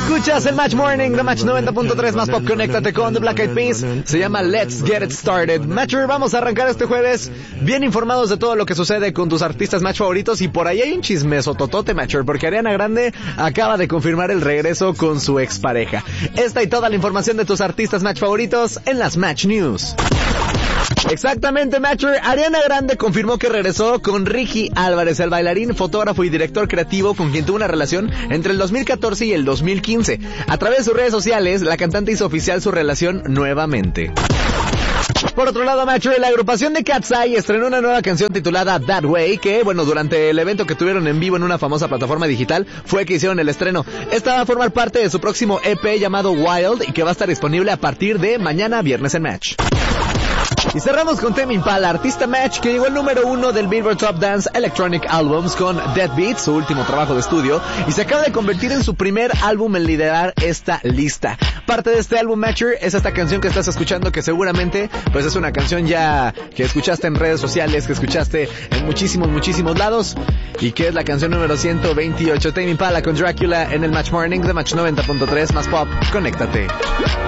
Escuchas el Match Morning de Match 90.3 más pop. Conéctate con The Black Eyed Peas. Se llama Let's Get It Started. Matcher, vamos a arrancar este jueves bien informados de todo lo que sucede con tus artistas Match favoritos. Y por ahí hay un chismeso totote, Matcher, porque Ariana Grande acaba de confirmar el regreso con su expareja. Esta y toda la información de tus artistas Match favoritos en las Match News. Exactamente, Matcher. Ariana Grande confirmó que regresó con Ricky Álvarez, el bailarín, fotógrafo y director creativo con quien tuvo una relación entre el 2014 y el 2015. A través de sus redes sociales, la cantante hizo oficial su relación nuevamente. Por otro lado, Matcher, la agrupación de Cat's Eye estrenó una nueva canción titulada That Way, que, durante el evento que tuvieron en vivo en una famosa plataforma digital, fue que hicieron el estreno. Esta va a formar parte de su próximo EP llamado Wild y que va a estar disponible a partir de mañana viernes en Match. Y cerramos con Tame Impala, artista Match, que llegó al número 1 del Billboard Top Dance Electronic Albums con Dead Beat, su último trabajo de estudio, y se acaba de convertir en su primer álbum en liderar esta lista. Parte de este álbum, Matcher, es esta canción que estás escuchando, que seguramente pues es una canción ya que escuchaste en redes sociales, que escuchaste en muchísimos lados, y que es la canción número 128, Tame Impala con Dracula en el Match Morning de Match 90.3 más pop. Conéctate.